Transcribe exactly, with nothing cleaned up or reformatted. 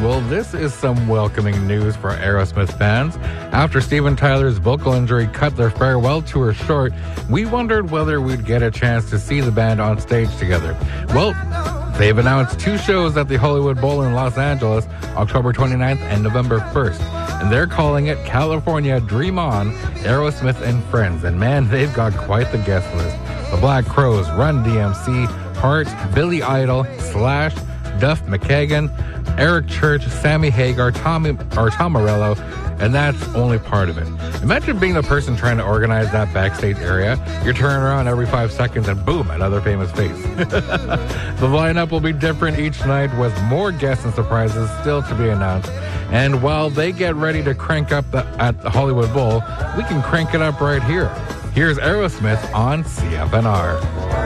Well, this is some welcoming news for Aerosmith fans. After Steven Tyler's vocal injury cut their farewell tour short, we wondered whether we'd get a chance to see the band on stage together. Well, they've announced two shows at the Hollywood Bowl in Los Angeles, October twenty-ninth and November first. And they're calling it California Dream On, Aerosmith and Friends. And man, they've got quite the guest list. The Black Crowes, Run D M C, Heart, Billy Idol, Slash, Duff McKagan, Eric Church, Sammy Hagar, Tommy, or Tom Morello, and that's only part of it. Imagine being the person trying to organize that backstage area. You're turning around every five seconds and boom, another famous face. The lineup will be different each night with more guests and surprises still to be announced. And while they get ready to crank up the, at the Hollywood Bowl, we can crank it up right here. Here's Aerosmith on C F N R.